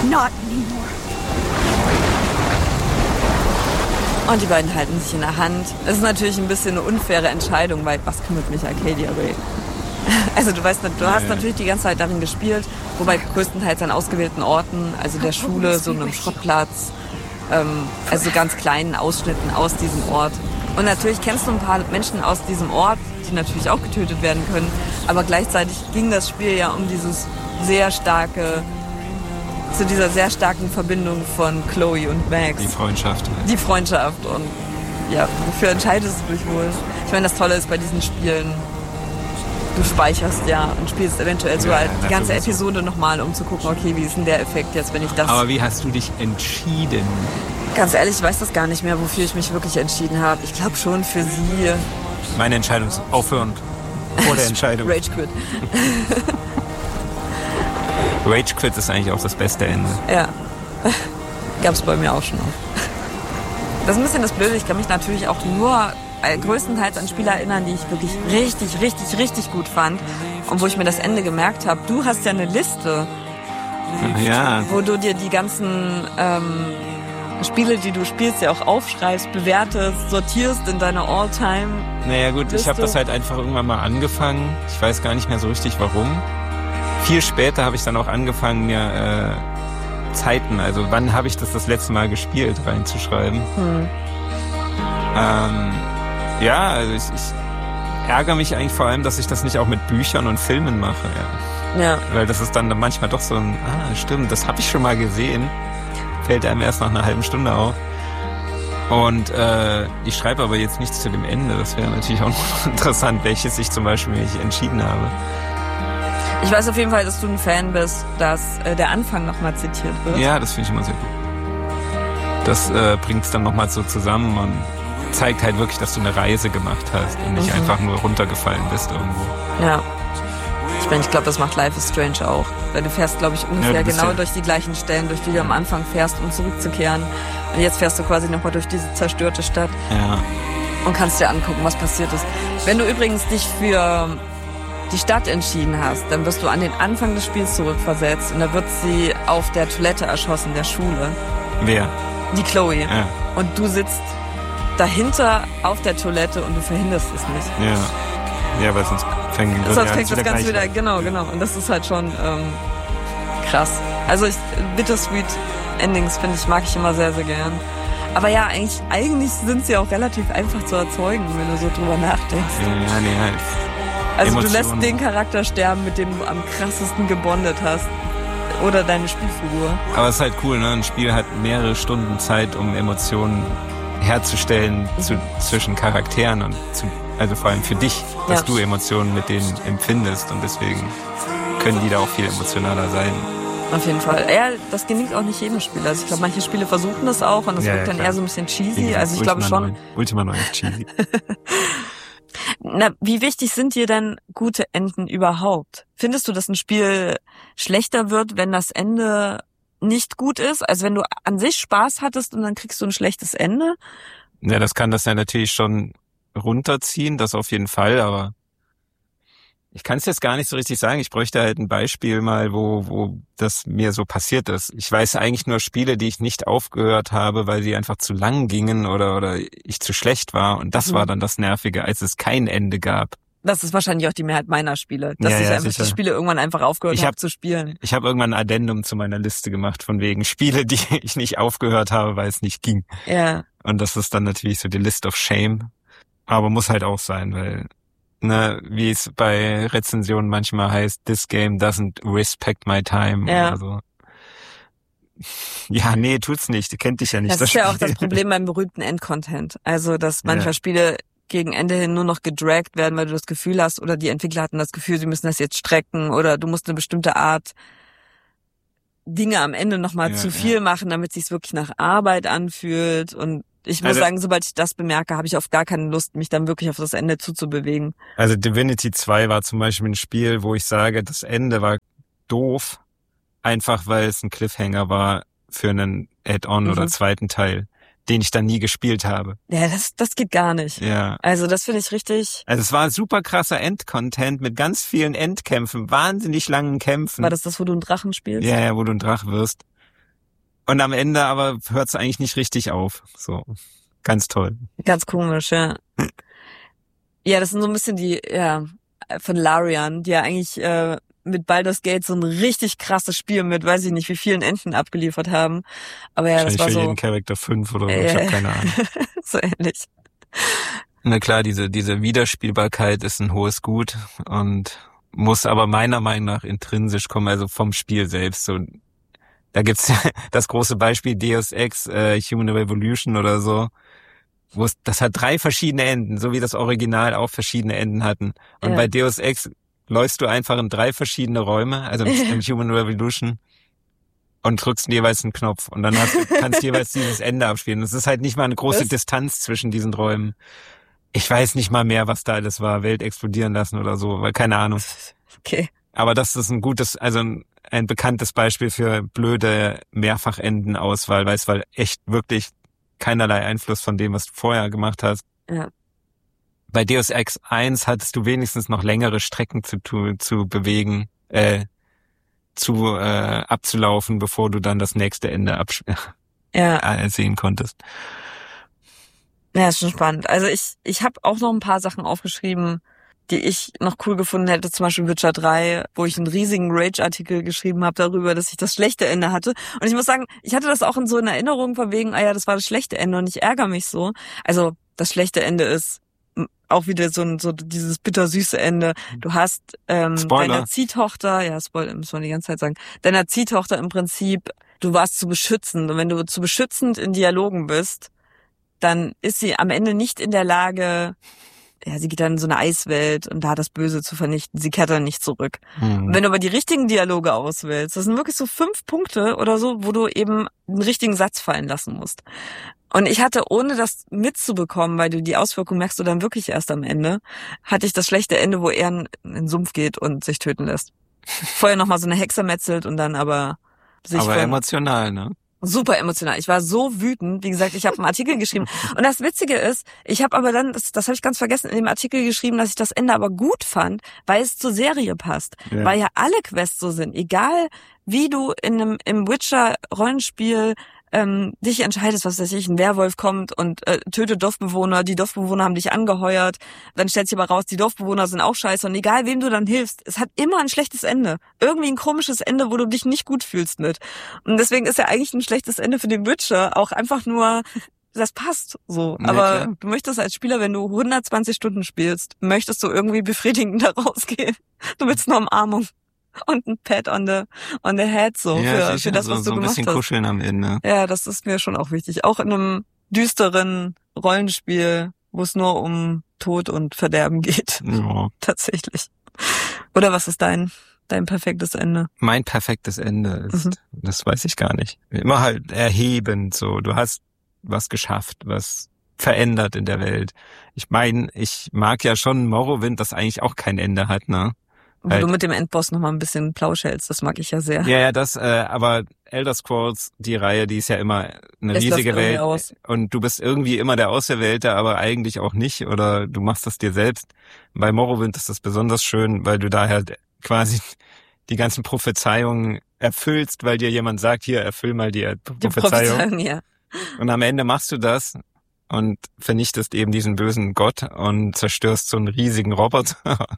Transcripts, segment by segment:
Not anymore. Und die beiden halten sich in der Hand. Es ist natürlich ein bisschen eine unfaire Entscheidung, weil was kümmert mich Arcadia Bay? Also du hast natürlich die ganze Zeit darin gespielt, wobei größtenteils an ausgewählten Orten, also der Schule, so einem Schrottplatz, also ganz kleinen Ausschnitten aus diesem Ort. Und natürlich kennst du ein paar Menschen aus diesem Ort, die natürlich auch getötet werden können, aber gleichzeitig ging das Spiel ja um dieses sehr starke, zu dieser sehr starken Verbindung von Chloe und Max. Die Freundschaft. Die Freundschaft. Und ja, wofür entscheidest du dich wohl? Ich meine, das Tolle ist bei diesen Spielen, du speicherst ja und spielst eventuell sogar die ganze Episode nochmal, um zu gucken, okay, wie ist denn der Effekt jetzt, wenn ich das... Aber wie hast du dich entschieden? Ganz ehrlich, ich weiß das gar nicht mehr, wofür ich mich wirklich entschieden habe. Ich glaube schon für sie. Meine Entscheidung ist aufhören. Vor der Entscheidung. Rage Quit. Rage Quit ist eigentlich auch das beste Ende. Ja. Gab's bei mir auch schon oft. Das ist ein bisschen das Blöde. Ich kann mich natürlich auch nur größtenteils an Spiele erinnern, die ich wirklich richtig, richtig, richtig gut fand. Und wo ich mir das Ende gemerkt habe. Du hast ja eine Liste. Ja. Wo du dir die ganzen Spiele, die du spielst, ja auch aufschreibst, bewertest, sortierst in deine All-Time. Naja gut, Liste. ich habe das halt einfach irgendwann mal angefangen. Ich weiß gar nicht mehr so richtig warum. Viel später habe ich dann auch angefangen, mir Zeiten, also wann habe ich das letzte Mal gespielt, reinzuschreiben. Ja, also ich ärgere mich eigentlich vor allem, dass ich das nicht auch mit Büchern und Filmen mache. Ja. Weil das ist dann manchmal doch so ein, stimmt, das habe ich schon mal gesehen. Fällt einem erst nach einer halben Stunde auf. Und ich schreibe aber jetzt nichts zu dem Ende. Das wäre natürlich auch noch interessant, welches ich zum Beispiel nicht entschieden habe. Ich weiß auf jeden Fall, dass du ein Fan bist, dass der Anfang nochmal zitiert wird. Ja, das finde ich immer sehr gut. Das bringt es dann nochmal so zusammen und zeigt halt wirklich, dass du eine Reise gemacht hast und nicht einfach nur runtergefallen bist irgendwo. Ja. Ich glaube, das macht Life is Strange auch. Weil du fährst, glaube ich, ungefähr genau durch die gleichen Stellen, durch die du am Anfang fährst, um zurückzukehren. Und jetzt fährst du quasi nochmal durch diese zerstörte Stadt. Ja. Und kannst dir angucken, was passiert ist. Wenn du übrigens dich für die Stadt entschieden hast, dann wirst du an den Anfang des Spiels zurückversetzt. Und da wird sie auf der Toilette erschossen, der Schule. Wer? Die Chloe. Ja. Und du sitzt dahinter auf der Toilette und du verhinderst es nicht. Ja. Ja, weil sonst fängt das Ganze wieder, genau. Und das ist halt schon krass. Also Bittersweet Endings mag ich immer sehr, sehr gern. Aber ja, eigentlich sind sie auch relativ einfach zu erzeugen, wenn du so drüber nachdenkst. Ja, nee, halt. Also du lässt den Charakter sterben, mit dem du am krassesten gebondet hast. Oder deine Spielfigur. Aber es ist halt cool, ne? Ein Spiel hat mehrere Stunden Zeit, um Emotionen herzustellen zwischen Charakteren und also vor allem für dich, dass du Emotionen mit denen empfindest und deswegen können die da auch viel emotionaler sein. Auf jeden Fall. Ja, das gelingt auch nicht jedem Spiel. Also ich glaube, manche Spiele versuchen das auch und das wirkt dann eher so ein bisschen cheesy. Also ich glaube schon. Ultima 9 ist cheesy. Na, wie wichtig sind dir denn gute Enden überhaupt? Findest du, dass ein Spiel schlechter wird, wenn das Ende nicht gut ist? Also wenn du an sich Spaß hattest und dann kriegst du ein schlechtes Ende? Ja, das kann das ja natürlich schon runterziehen, das auf jeden Fall, aber ich kann es jetzt gar nicht so richtig sagen. Ich bräuchte halt ein Beispiel mal, wo das mir so passiert ist. Ich weiß eigentlich nur Spiele, die ich nicht aufgehört habe, weil sie einfach zu lang gingen oder ich zu schlecht war. Und das war dann das Nervige, als es kein Ende gab. Das ist wahrscheinlich auch die Mehrheit meiner Spiele, dass ich einfach die Spiele irgendwann einfach aufgehört habe zu spielen. Ich habe irgendwann ein Addendum zu meiner Liste gemacht, von wegen Spiele, die ich nicht aufgehört habe, weil es nicht ging. Ja. Und das ist dann natürlich so die List of Shame. Aber muss halt auch sein, weil, wie es bei Rezensionen manchmal heißt, this game doesn't respect my time oder so. Ja, nee, tut's nicht. Kennt dich ja nicht. Das ist ja auch das Problem beim berühmten Endcontent. Also, dass manchmal Spiele gegen Ende hin nur noch gedragt werden, weil du das Gefühl hast, oder die Entwickler hatten das Gefühl, sie müssen das jetzt strecken, oder du musst eine bestimmte Art Dinge am Ende nochmal zu viel machen, damit es sich wirklich nach Arbeit anfühlt. Und ich muss sagen, sobald ich das bemerke, habe ich oft gar keine Lust, mich dann wirklich auf das Ende zuzubewegen. Also Divinity 2 war zum Beispiel ein Spiel, wo ich sage, das Ende war doof, einfach weil es ein Cliffhanger war für einen Add-on oder zweiten Teil, den ich dann nie gespielt habe. Ja, das geht gar nicht. Ja. Also das finde ich richtig. Also es war super krasser Endcontent mit ganz vielen Endkämpfen, wahnsinnig langen Kämpfen. War das, wo du einen Drachen spielst? Ja, wo du ein Drache wirst. Und am Ende aber hört es eigentlich nicht richtig auf. So, ganz toll. Ganz komisch, ja. Ja, das sind so ein bisschen die, von Larian, die ja eigentlich mit Baldur's Gate so ein richtig krasses Spiel mit, weiß ich nicht, wie vielen Enden abgeliefert haben. Aber ja, das war für so. jeden Charakter 5 oder so, ich habe keine Ahnung. So ähnlich. Na klar, diese Wiederspielbarkeit ist ein hohes Gut und muss aber meiner Meinung nach intrinsisch kommen, also vom Spiel selbst. So, da gibt's das große Beispiel Deus Ex, Human Revolution oder so, das hat 3 verschiedene Enden, so wie das Original auch verschiedene Enden hatten. Und bei Deus Ex läufst du einfach in 3 verschiedene Räume, also im Human Revolution, und drückst jeweils einen Knopf und dann kannst du jeweils dieses Ende abspielen. Es ist halt nicht mal eine große Distanz zwischen diesen Räumen. Ich weiß nicht mal mehr, was da alles war, Welt explodieren lassen oder so, weil keine Ahnung. Okay. Aber das ist ein gutes, also ein bekanntes Beispiel für blöde Mehrfachendenauswahl, weil es war echt wirklich keinerlei Einfluss von dem, was du vorher gemacht hast. Ja. Bei Deus Ex 1 hattest du wenigstens noch längere Strecken zu bewegen, abzulaufen, bevor du dann das nächste Ende sehen konntest. Ja, ist schon spannend. Also ich habe auch noch ein paar Sachen aufgeschrieben, die ich noch cool gefunden hätte, zum Beispiel Witcher 3, wo ich einen riesigen Rage-Artikel geschrieben habe darüber, dass ich das schlechte Ende hatte. Und ich muss sagen, ich hatte das auch in so einer Erinnerung von wegen, das war das schlechte Ende und ich ärgere mich so. Also das schlechte Ende ist auch wieder so dieses bittersüße Ende. Du hast deiner Ziehtochter, Spoiler muss man die ganze Zeit sagen, deiner Ziehtochter im Prinzip, du warst zu beschützend. Und wenn du zu beschützend in Dialogen bist, dann ist sie am Ende nicht in der Lage, sie geht dann in so eine Eiswelt und da das Böse zu vernichten. Sie kehrt dann nicht zurück. Und wenn du aber die richtigen Dialoge auswählst, das sind wirklich so 5 Punkte oder so, wo du eben einen richtigen Satz fallen lassen musst. Und ich hatte, ohne das mitzubekommen, weil du die Auswirkungen merkst du dann wirklich erst am Ende, hatte ich das schlechte Ende, wo er in den Sumpf geht und sich töten lässt. Vorher nochmal so eine Hexe metzelt und dann aber sich emotional, ne? Super emotional. Ich war so wütend. Wie gesagt, ich habe einen Artikel geschrieben. Und das Witzige ist, ich habe aber dann, das habe ich ganz vergessen, in dem Artikel geschrieben, dass ich das Ende aber gut fand, weil es zur Serie passt. Ja. Weil ja alle Quests so sind. Egal, wie du im Witcher-Rollenspiel dich entscheidest, was weiß ich, ein Werwolf kommt und tötet Dorfbewohner, die Dorfbewohner haben dich angeheuert, dann stellt sich aber raus, die Dorfbewohner sind auch scheiße und egal wem du dann hilfst, es hat immer ein schlechtes Ende. Irgendwie ein komisches Ende, wo du dich nicht gut fühlst mit. Und deswegen ist ja eigentlich ein schlechtes Ende für den Witcher auch einfach nur, das passt so. Ja, aber klar. Du möchtest als Spieler, wenn du 120 Stunden spielst, möchtest du irgendwie befriedigend da rausgehen. Du willst eine Umarmung. Und ein Pat on the head so für das, was du gemacht hast. So ein bisschen kuscheln am Ende. Ja, das ist mir schon auch wichtig. Auch in einem düsteren Rollenspiel, wo es nur um Tod und Verderben geht. Ja. Tatsächlich. Oder was ist dein perfektes Ende? Mein perfektes Ende ist, das weiß ich gar nicht. Immer halt erhebend so. Du hast was geschafft, was verändert in der Welt. Ich meine, ich mag ja schon Morrowind, das eigentlich auch kein Ende hat, ne? Wo du mit dem Endboss nochmal ein bisschen Plausch hältst, das mag ich ja sehr. Ja, aber Elder Scrolls, die Reihe, die ist ja immer eine riesige Welt. Aus. Und du bist irgendwie immer der Auserwählte, aber eigentlich auch nicht, oder du machst das dir selbst. Bei Morrowind ist das besonders schön, weil du da halt quasi die ganzen Prophezeiungen erfüllst, weil dir jemand sagt, hier, erfüll mal die Prophezeiung. Ja. Und am Ende machst du das und vernichtest eben diesen bösen Gott und zerstörst so einen riesigen Roboter.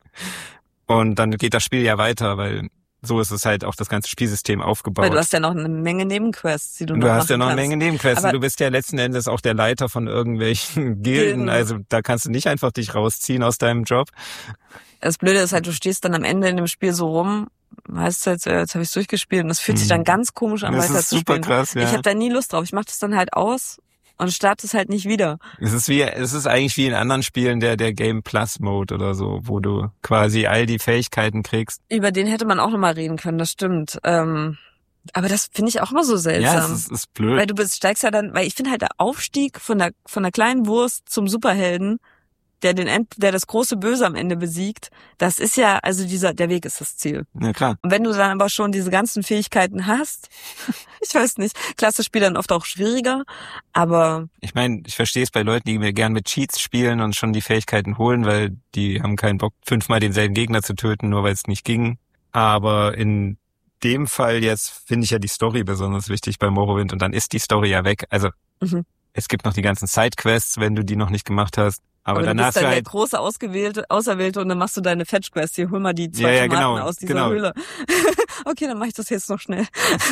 Und dann geht das Spiel ja weiter, weil so ist es halt auch das ganze Spielsystem aufgebaut. Weil du hast ja noch eine Menge Nebenquests, die du noch machen kannst. Du hast ja noch eine Menge Nebenquests. Du bist ja letzten Endes auch der Leiter von irgendwelchen Gilden. Also da kannst du nicht einfach dich rausziehen aus deinem Job. Das Blöde ist halt, du stehst dann am Ende in dem Spiel so rum, heißt jetzt habe ich es durchgespielt und das fühlt sich dann ganz komisch an, weiter zu spielen. Das ist super krass, ja. Ich habe da nie Lust drauf. Ich mache das dann halt aus und starte es halt nicht wieder. Es ist eigentlich wie in anderen Spielen der Game Plus Mode oder so, wo du quasi all die Fähigkeiten kriegst. Über den hätte man auch nochmal reden können, das stimmt. Aber das finde ich auch immer so seltsam. Ja, es ist blöd. Weil du steigst ja dann, weil ich finde halt der Aufstieg von der kleinen Wurst zum Superhelden, der das große Böse am Ende besiegt, das ist ja, also der Weg ist das Ziel. Ja, klar. Und wenn du dann aber schon diese ganzen Fähigkeiten hast, ich weiß nicht, klasse Spiele dann oft auch schwieriger, aber... Ich meine, ich verstehe es bei Leuten, die mir gern mit Cheats spielen und schon die Fähigkeiten holen, weil die haben keinen Bock, 5-mal denselben Gegner zu töten, nur weil es nicht ging. Aber in dem Fall jetzt finde ich ja die Story besonders wichtig bei Morrowind und dann ist die Story ja weg. Also es gibt noch die ganzen Sidequests, wenn du die noch nicht gemacht hast. Aber dann du bist hast du dann halt der große Auserwählte und dann machst du deine Fetch-Quest. Hier, hol mal die 2 Tomaten aus dieser Höhle. Okay, dann mache ich das jetzt noch schnell.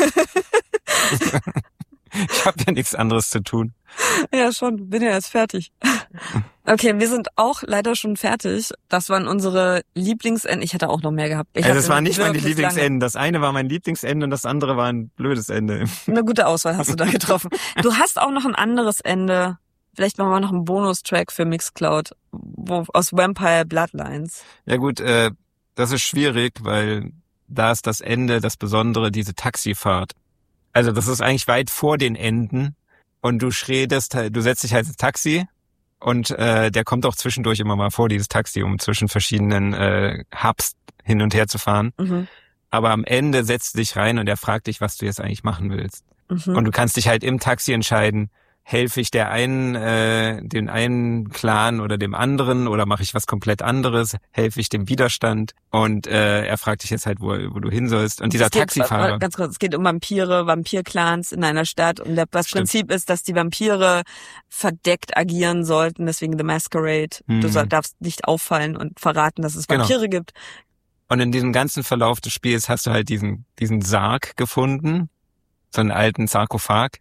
Ich habe ja nichts anderes zu tun. Ja, schon. Bin ja jetzt fertig. Okay, wir sind auch leider schon fertig. Das waren unsere Lieblingsenden. Ich hätte auch noch mehr gehabt. Also es waren nicht meine Lieblingsenden. Das eine war mein Lieblingsende und das andere war ein blödes Ende. Eine gute Auswahl hast du da getroffen. Du hast auch noch ein anderes Ende. Vielleicht machen wir noch einen Bonustrack für Mixcloud aus Vampire Bloodlines. Ja gut, das ist schwierig, weil da ist das Ende, das Besondere, diese Taxifahrt. Also das ist eigentlich weit vor den Enden und du setzt dich halt ins Taxi und der kommt auch zwischendurch immer mal vor, dieses Taxi, um zwischen verschiedenen Hubs hin und her zu fahren. Aber am Ende setzt du dich rein und er fragt dich, was du jetzt eigentlich machen willst. Und du kannst dich halt im Taxi entscheiden, helfe ich den einen Clan oder dem anderen oder mache ich was komplett anderes? Helfe ich dem Widerstand? Und er fragt dich jetzt halt, wo du hin sollst. Und dieser Taxifahrer... Ganz kurz, es geht um Vampir-Clans in einer Stadt. Und das Prinzip ist, dass die Vampire verdeckt agieren sollten. Deswegen The Masquerade. Du darfst nicht auffallen und verraten, dass es Vampire gibt. Und in diesem ganzen Verlauf des Spiels hast du halt diesen Sarg gefunden. So einen alten Sarkophag.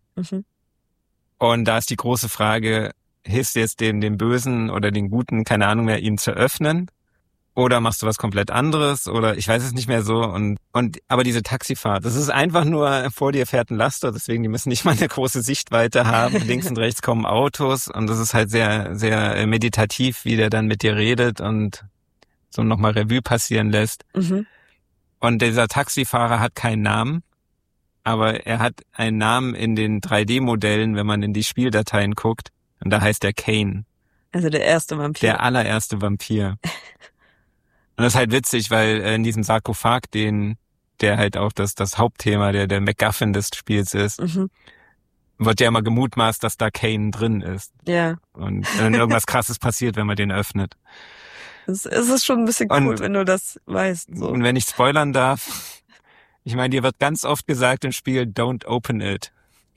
Und da ist die große Frage, hilfst du jetzt dem Bösen oder den Guten, keine Ahnung mehr, ihn zu öffnen? Oder machst du was komplett anderes? Oder ich weiß es nicht mehr so. Aber diese Taxifahrt, das ist einfach nur, vor dir fährt ein Laster, deswegen die müssen nicht mal eine große Sichtweite haben. Links und rechts kommen Autos und das ist halt sehr, sehr meditativ, wie der dann mit dir redet und so nochmal Revue passieren lässt. Und dieser Taxifahrer hat keinen Namen. Aber er hat einen Namen in den 3D-Modellen, wenn man in die Spieldateien guckt. Und da heißt er Kane. Also der erste Vampir. Der allererste Vampir. Und das ist halt witzig, weil in diesem Sarkophag, der halt auch das Hauptthema, der MacGuffin des Spiels ist, wird ja immer gemutmaßt, dass da Kane drin ist. Ja. Und dann irgendwas Krasses passiert, wenn man den öffnet. Es ist schon ein bisschen cool, wenn du das weißt. So. Und wenn ich spoilern darf... Ich meine, dir wird ganz oft gesagt im Spiel, don't open it.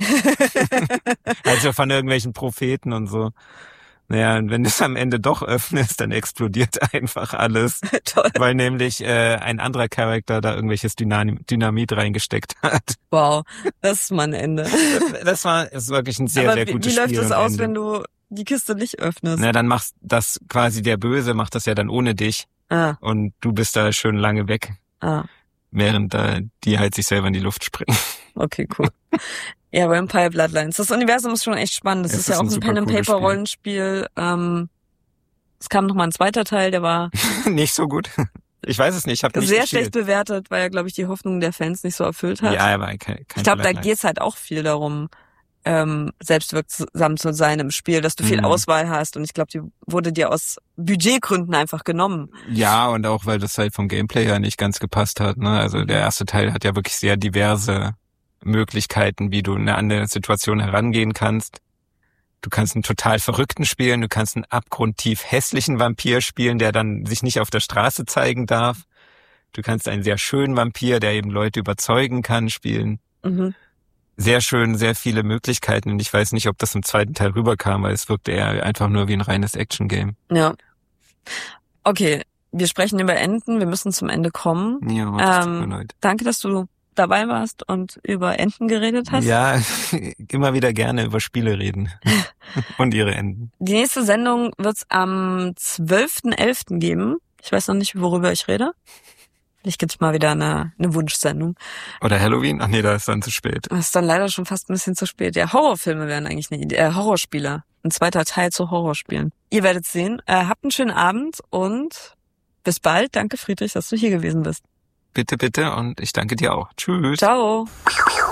Also von irgendwelchen Propheten und so. Naja, und wenn du es am Ende doch öffnest, dann explodiert einfach alles. Toll. Weil nämlich ein anderer Charakter da irgendwelches Dynamit reingesteckt hat. Wow, das ist mein Ende. Das ist wirklich ein sehr, sehr gutes Spiel. Wie läuft das aus, wenn du die Kiste nicht öffnest? Na, dann macht das quasi der Böse, macht das ja dann ohne dich. Und du bist da schön lange weg. Während die halt sich selber in die Luft springen. Okay, cool. Ja, Vampire Bloodlines. Das Universum ist schon echt spannend. Das ist ja auch ein Pen-and-Paper-Rollenspiel. Es kam noch mal ein zweiter Teil, der war... nicht so gut. Ich weiß es nicht. Ich habe nicht sehr gespielt. Schlecht bewertet, weil er, glaube ich, die Hoffnung der Fans nicht so erfüllt hat. Ja, aber kein ich glaube, da geht's halt auch viel darum, selbstwirksam zu sein im Spiel, dass du viel Auswahl hast. Und ich glaube, die wurde dir aus Budgetgründen einfach genommen. Ja, und auch, weil das halt vom Gameplay her nicht ganz gepasst hat. Ne? Also der erste Teil hat ja wirklich sehr diverse Möglichkeiten, wie du an eine Situation herangehen kannst. Du kannst einen total verrückten spielen, du kannst einen abgrundtief hässlichen Vampir spielen, der dann sich nicht auf der Straße zeigen darf. Du kannst einen sehr schönen Vampir, der eben Leute überzeugen kann, spielen. Sehr schön, sehr viele Möglichkeiten und ich weiß nicht, ob das im zweiten Teil rüberkam, weil es wirkte eher einfach nur wie ein reines Action-Game. Ja. Okay, wir sprechen über Enten, wir müssen zum Ende kommen. Ja, tut mir leid. Danke, dass du dabei warst und über Enten geredet hast. Ja, immer wieder gerne über Spiele reden und ihre Enden. Die nächste Sendung wird's am 12.11. geben. Ich weiß noch nicht, worüber ich rede. Vielleicht gibt's mal wieder eine Wunschsendung. Oder Halloween? Ach nee, da ist dann zu spät. Das ist dann leider schon fast ein bisschen zu spät. Ja, Horrorfilme wären eigentlich eine Idee. Horrorspiele. Ein zweiter Teil zu Horrorspielen. Ihr werdet sehen. Habt einen schönen Abend und bis bald. Danke, Friedrich, dass du hier gewesen bist. Bitte, bitte und ich danke dir auch. Tschüss. Ciao.